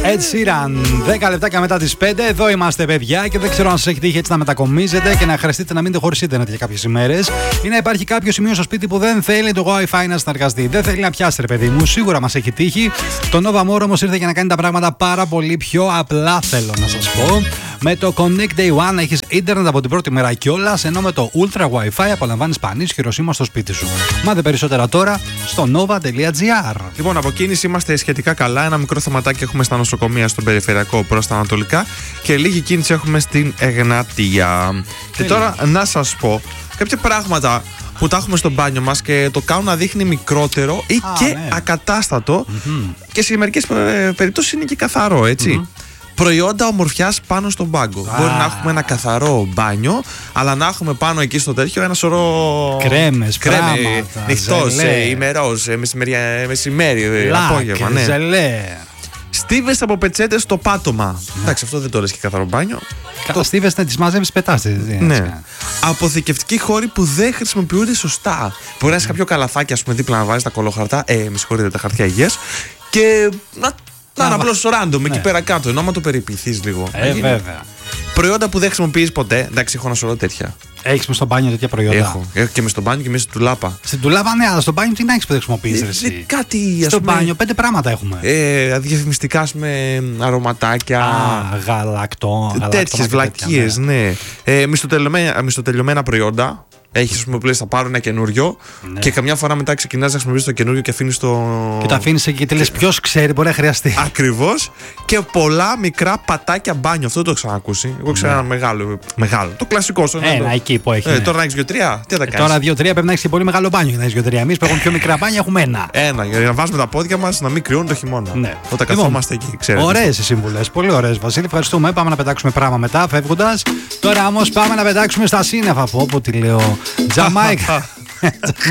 Ed Sheeran, 10 λεπτάκια μετά τις 5. Εδώ είμαστε, παιδιά, και δεν ξέρω αν σας έχει τύχει έτσι να μετακομίζετε και να χρειαστείτε να μείνετε χωρίς ίντερνετ για κάποιες ημέρες, ή να υπάρχει κάποιο σημείο στο σπίτι που δεν θέλει το Wi-Fi να συνεργαστεί. Δεν θέλει να πιάσει, ρε παιδί μου. Σίγουρα μας έχει τύχει. Το Nova More όμως ήρθε για να κάνει τα πράγματα πάρα πολύ πιο απλά, θέλω να σας πω. Με το Connect Day One έχεις ίντερνετ από την πρώτη μέρα κιόλας, ενώ με το Ultra Wi-Fi απολαμβάνεις πανίσχυρο σήμα στο σπίτι σου. Μάθε περισσότερα τώρα στο nova.gr. Λοιπόν, από κίνηση είμαστε σχετικά καλά. Ένα μικρό θεματάκι έχουμε στα νοσοκομεία στον περιφερειακό προς τα ανατολικά και λίγη κίνηση έχουμε στην Εγνατία. Και τώρα να σας πω κάποια πράγματα που τα έχουμε στο μπάνιο μας και το κάνουν να δείχνει μικρότερο ή και ακατάστατο και σε μερικές περιπτώσεις είναι και καθαρό, έτσι. Προϊόντα ομορφιάς πάνω στον πάγκο. Μπορεί να έχουμε ένα καθαρό μπάνιο, αλλά να έχουμε πάνω εκεί στο τέτοιο ένα σωρό κρέμες, νυχτός, ημερός, μεσημέρι, απόγευμα. Ναι. Στίβες από πετσέτες στο πάτωμα. Εντάξει, αυτό δεν το λες και καθαρό μπάνιο. Κατά στίβες να τις μαζεύεις, πετάς. Ναι. Αποθηκευτικοί χώροι που δεν χρησιμοποιούνται σωστά. Μπορεί να έχει κάποιο καλαθάκι, ας πούμε, δίπλα να βάζεις τα κολοχαρτά. Με συγχωρείτε, τα χαρτιά υγείας. Και να είναι απλώς random εκεί πέρα κάτω, ενώ άμα το περιποιηθείς λίγο. Βέβαια. Προϊόντα που δεν χρησιμοποιείς ποτέ. Εντάξει, έχω ένα σωρό τέτοια. Έχεις μες στο μπάνιο τέτοια προϊόντα? Έχω και μες στο μπάνιο και μέσα στην τουλάπα. Στην τουλάπα, ναι, αλλά στο μπάνιο τι να έχεις που δεν χρησιμοποιείς? Κάτι. Στο μπάνιο 5 πράγματα έχουμε. Διαφημιστικά με αρωματάκια. Γαλακτό. Τέτοιες βλακίες, ναι. Μισθοτελειωμένα προϊόντα. Έχεις, που λες, θα πάρω ένα καινούριο και καμιά φορά μετά ξεκινάς να χρησιμοποιείς το καινούριο και αφήνεις το. Και το αφήνεις εκεί και λες, ποιος ξέρει, μπορεί να χρειαστεί. Ακριβώς. Και πολλά μικρά πατάκια μπάνιο. Αυτό δεν το έχω ξανακούσει. Εγώ ξέρω ένα μεγάλο. Το κλασικό σου. Εκεί που έχει. Τώρα να έχεις 2-3. Τι θα κάνεις? Τώρα 2-3 πρέπει να έχεις και πολύ μεγάλο μπάνιο για να έχεις 2-3. Εμείς που έχουμε πιο μικρά μπάνια έχουμε ένα. Για να βάζουμε τα πόδια μας να μην κρυώνουν το χειμώνα. Ναι. Όταν καθόμαστε εκεί, ξέρετε. Ωραίες οι σύμβουλες. Πολύ ωραίες, Βασίλη. Ευχαριστούμε. Πάμε να πετάξουμε πράγμα μετά, φεύγοντας. Τώρα όμως πάμε να πετάξουμε στα σύννεφα. Από όπου τη λέω. Τζαμάικα.